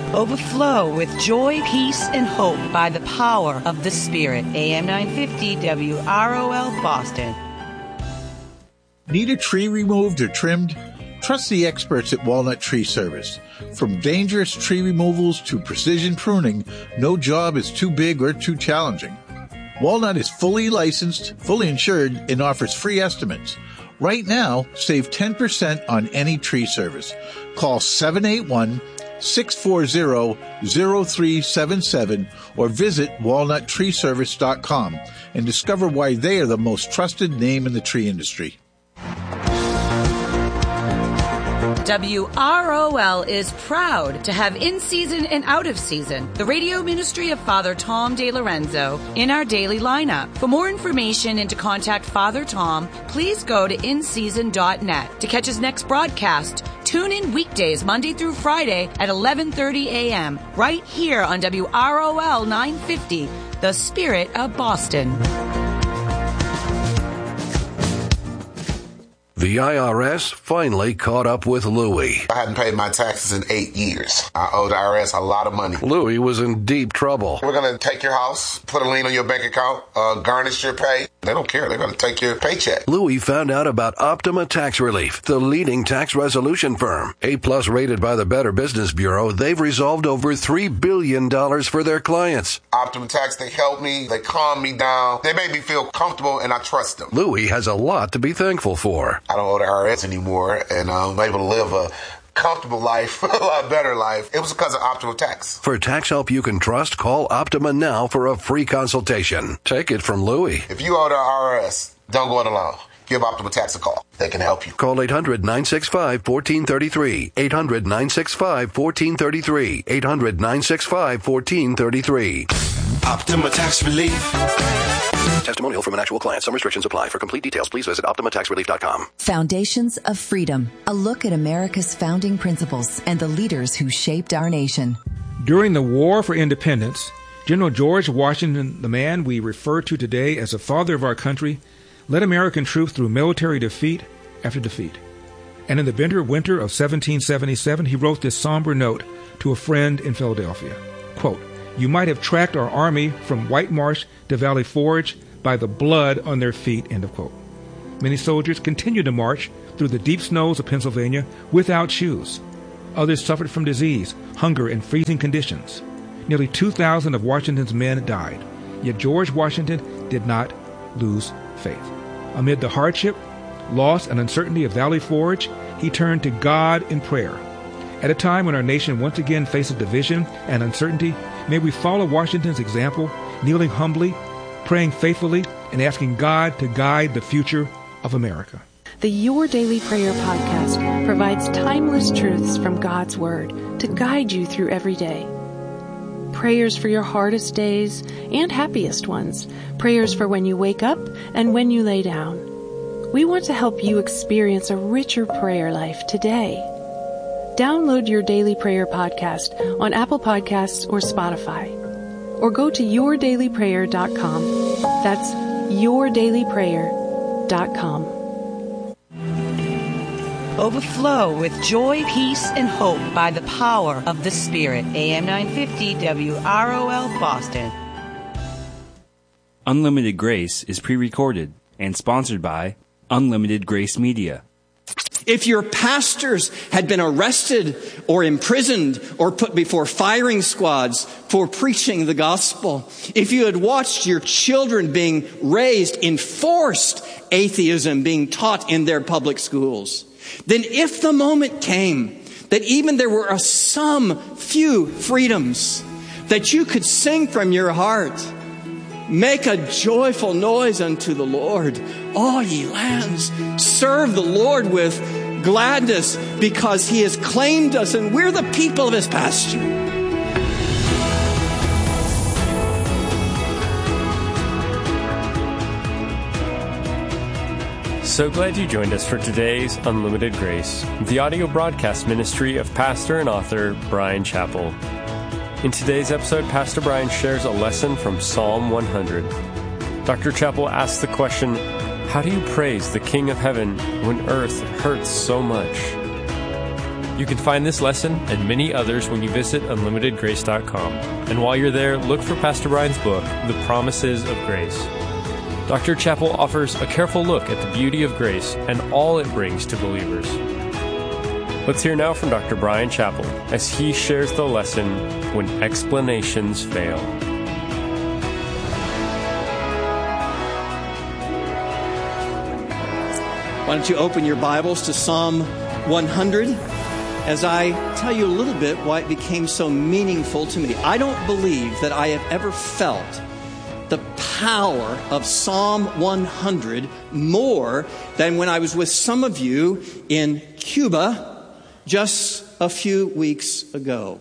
Overflow with joy, peace, and hope by the power of the Spirit. AM 950 WROL Boston. Need a tree removed or trimmed? Trust the experts at Walnut Tree Service. From dangerous tree removals to precision pruning, no job is too big or too challenging. Walnut is fully licensed, fully insured, and offers free estimates. Right now, save 10% on any tree service. Call 781-640-0377 or visit walnuttreeservice.com and discover why they are the most trusted name in the tree industry. WROL is proud to have in-season and out-of-season the radio ministry of Father Tom DeLorenzo in our daily lineup. For more information and to contact Father Tom, please go to inseason.net. To catch his next broadcast, tune in weekdays Monday through Friday at 11:30 a.m. right here on WROL 950, The Spirit of Boston. The IRS finally caught up with Louie. I hadn't paid my taxes in 8 years. I owed the IRS a lot of money. Louie was in deep trouble. We're going to take your house, put a lien on your bank account, garnish your pay. They don't care. They're going to take your paycheck. Louie found out about Optima Tax Relief, the leading tax resolution firm. A-plus rated by the Better Business Bureau, they've resolved over $3 billion for their clients. Optima Tax, they help me. They calm me down. They make me feel comfortable, and I trust them. Louie has a lot to be thankful for. I don't owe the IRS anymore, and I'm able to live a comfortable life, a lot better life. It was because of Optima Tax. For tax help you can trust, call Optima now for a free consultation. Take it from Louie. If you owe the IRS, don't go it alone. Give Optima Tax a call. They can help you. Call 800-965-1433. 800-965-1433. 800-965-1433. Optima Tax Relief. Testimonial from an actual client. Some restrictions apply. For complete details, please visit OptimaTaxRelief.com. Foundations of Freedom. A look at America's founding principles and the leaders who shaped our nation. During the War for Independence, General George Washington, the man we refer to today as the father of our country, led American troops through military defeat after defeat. And in the bitter winter of 1777, he wrote this somber note to a friend in Philadelphia. Quote, "You might have tracked our army from White Marsh to Valley Forge by the blood on their feet," end of quote. Many soldiers continued to march through the deep snows of Pennsylvania without shoes. Others suffered from disease, hunger, and freezing conditions. Nearly 2,000 of Washington's men died. Yet George Washington did not lose faith. Amid the hardship, loss, and uncertainty of Valley Forge, he turned to God in prayer. At a time when our nation once again faces division and uncertainty, may we follow Washington's example, kneeling humbly, praying faithfully, and asking God to guide the future of America. The Your Daily Prayer podcast provides timeless truths from God's Word to guide you through every day. Prayers for your hardest days and happiest ones. Prayers for when you wake up and when you lay down. We want to help you experience a richer prayer life today. Download Your Daily Prayer podcast on Apple Podcasts or Spotify. Or go to yourdailyprayer.com. That's yourdailyprayer.com. Overflow with joy, peace, and hope by the power of the Spirit. AM 950 WROL Boston. Unlimited Grace is pre-recorded and sponsored by Unlimited Grace Media. If your pastors had been arrested or imprisoned or put before firing squads for preaching the gospel, if you had watched your children being raised in forced atheism being taught in their public schools, then if the moment came that even there were some few freedoms that you could sing from your heart, make a joyful noise unto the Lord, all ye lands. Serve the Lord with gladness because he has claimed us and we're the people of his pasture. So glad you joined us for today's Unlimited Grace, the audio broadcast ministry of pastor and author Bryan Chapell. In today's episode, Pastor Bryan shares a lesson from Psalm 100. Dr. Chapell asks the question, how do you praise the King of Heaven when earth hurts so much? You can find this lesson and many others when you visit unlimitedgrace.com. And while you're there, look for Pastor Brian's book, The Promises of Grace. Dr. Chappell offers a careful look at the beauty of grace and all it brings to believers. Let's hear now from Dr. Brian Chappell as he shares the lesson, When Explanations Fail. Why don't you open your Bibles to Psalm 100 as I tell you a little bit why it became so meaningful to me. I don't believe that I have ever felt the power of Psalm 100 more than when I was with some of you in Cuba just a few weeks ago.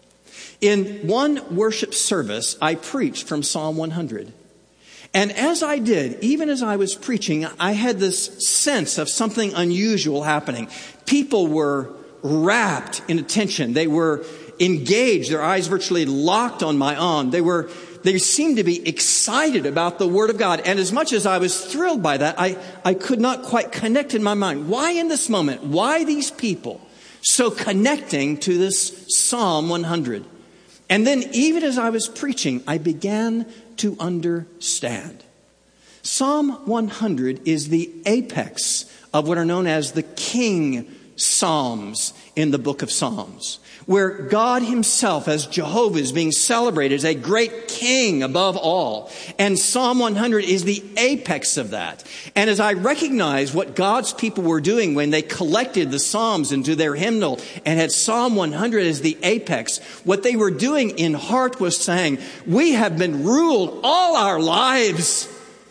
In one worship service, I preached from Psalm 100. And as I did, even as I was preaching, I had this sense of something unusual happening. People were rapt in attention. They were engaged, their eyes virtually locked on my own. They seemed to be excited about the Word of God. And as much as I was thrilled by that, I could not quite connect in my mind. Why in this moment? Why these people so connecting to this Psalm 100? And then even as I was preaching, I began to understand. Psalm 100 is the apex of what are known as the King Psalms in the book of Psalms, where God himself as Jehovah is being celebrated as a great king above all. And Psalm 100 is the apex of that. And as I recognized what God's people were doing when they collected the Psalms into their hymnal and had Psalm 100 as the apex, what they were doing in heart was saying, we have been ruled all our lives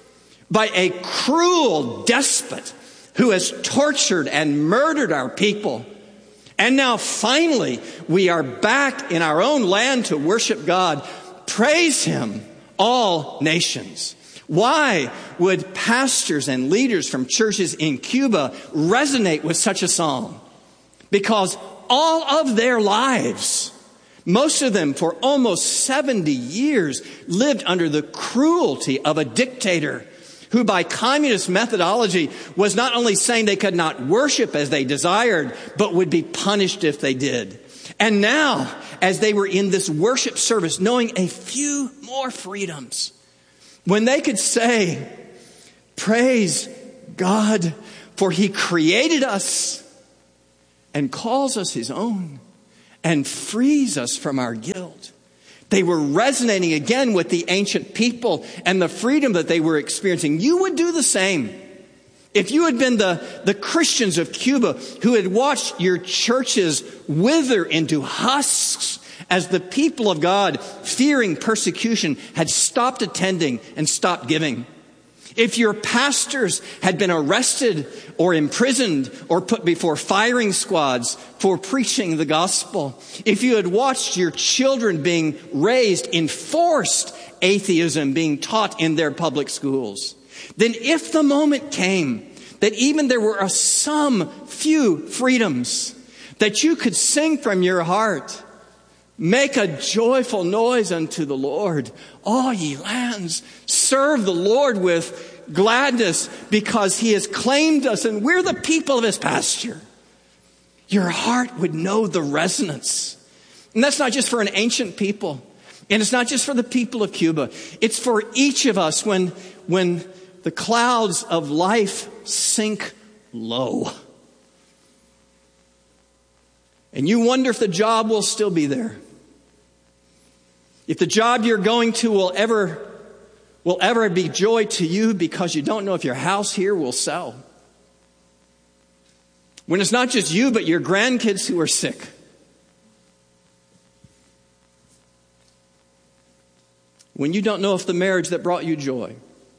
by a cruel despot who has tortured and murdered our people. And now finally, we are back in our own land to worship God. Praise him, all nations. Why would pastors and leaders from churches in Cuba resonate with such a psalm? Because all of their lives, most of them for almost 70 years, lived under the cruelty of a dictator who by communist methodology was not only saying they could not worship as they desired, but would be punished if they did. And now, as they were in this worship service, knowing a few more freedoms, when they could say, praise God, for he created us and calls us his own and frees us from our guilt. They were resonating again with the ancient people and the freedom that they were experiencing. You would do the same. If you had been the Christians of Cuba who had watched your churches wither into husks as the people of God, fearing persecution, had stopped attending and stopped giving. If your pastors had been arrested or imprisoned or put before firing squads for preaching the gospel, if you had watched your children being raised in forced atheism being taught in their public schools, then if the moment came that even there were some few freedoms that you could sing from your heart, make a joyful noise unto the Lord, all ye lands. Serve the Lord with gladness because he has claimed us and we're the people of his pasture. Your heart would know the resonance. And that's not just for an ancient people. And it's not just for the people of Cuba. It's for each of us when the clouds of life sink low. And you wonder if the job will still be there. If the job you're going to will ever be joy to you because you don't know if your house here will sell. When it's not just you, but your grandkids who are sick. When you don't know if the marriage that brought you joy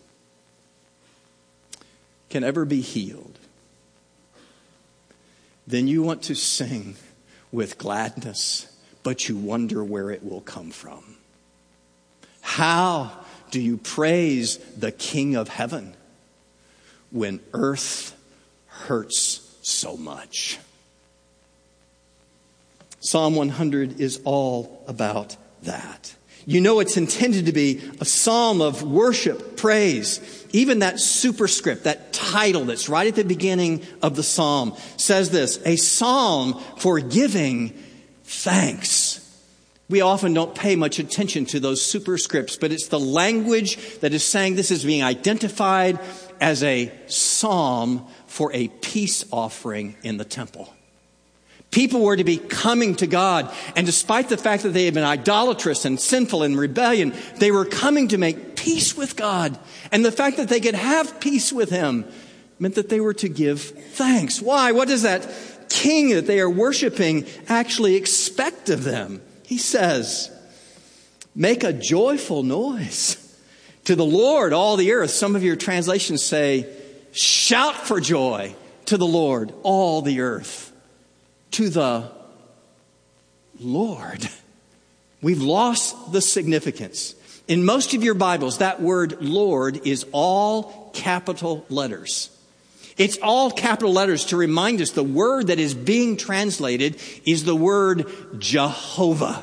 can ever be healed. Then you want to sing with gladness, but you wonder where it will come from. How do you praise the King of Heaven when earth hurts so much? Psalm 100 is all about that. You know it's intended to be a psalm of worship, praise. Even that superscript, that title that's right at the beginning of the psalm says this, a psalm for giving thanks. We often don't pay much attention to those superscripts, but it's the language that is saying this is being identified as a psalm for a peace offering in the temple. People were to be coming to God, and despite the fact that they had been idolatrous and sinful and rebellion, they were coming to make peace with God. And the fact that they could have peace with Him meant that they were to give thanks. Why? What does that king that they are worshiping actually expect of them? He says, make a joyful noise to the Lord, all the earth. Some of your translations say, shout for joy to the Lord, all the earth. To the Lord. We've lost the significance. In most of your Bibles, that word Lord is all capital letters. It's all capital letters to remind us the word that is being translated is the word Jehovah.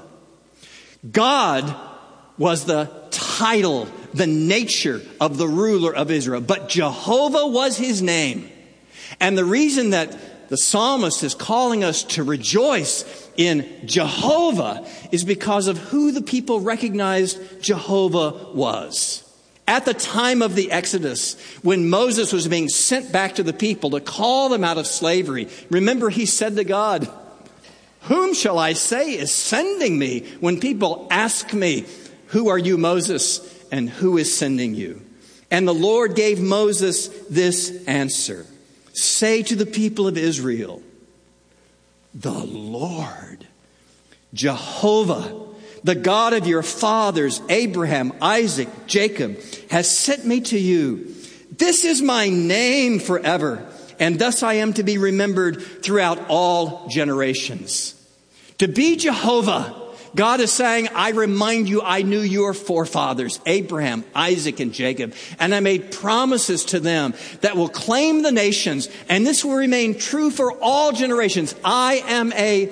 God was the title, the nature of the ruler of Israel, but Jehovah was his name. And the reason that the psalmist is calling us to rejoice in Jehovah is because of who the people recognized Jehovah was. At the time of the Exodus, when Moses was being sent back to the people to call them out of slavery, remember he said to God, whom shall I say is sending me when people ask me, who are you, Moses, and who is sending you? And the Lord gave Moses this answer. Say to the people of Israel, the Lord, Jehovah, the God of your fathers, Abraham, Isaac, Jacob, has sent me to you. This is my name forever, and thus I am to be remembered throughout all generations. To be Jehovah, God is saying, I remind you, I knew your forefathers, Abraham, Isaac, and Jacob, and I made promises to them that will claim the nations, and this will remain true for all generations. I am a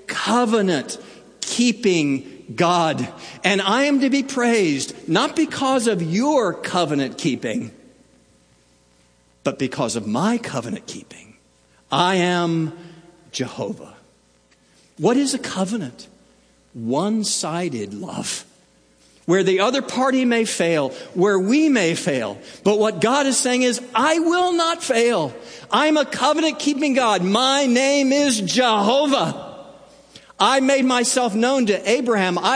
covenant-keeping God, and I am to be praised, not because of your covenant keeping, but because of my covenant keeping. I am Jehovah. What is a covenant? One-sided love, where the other party may fail, where we may fail. But what God is saying is, I will not fail. I'm a covenant-keeping God. My name is Jehovah. I made myself known to Abraham,